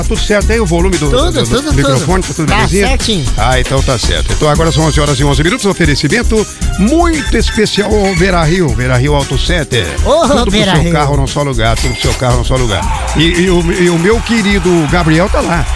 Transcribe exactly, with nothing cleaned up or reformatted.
Tá tudo certo aí, o volume do, Tudo, do, do, tudo, do microfone? Tá tudo Tá belezinha? certinho. Ah, então tá certo. Então agora são onze horas e onze minutos, oferecimento muito especial ao Beira Rio, Beira Rio Auto Center. Ô, tudo pro Beira seu Rio. carro num só lugar, tudo pro seu carro num só lugar. E, e, o, e o meu querido Gabriel tá lá.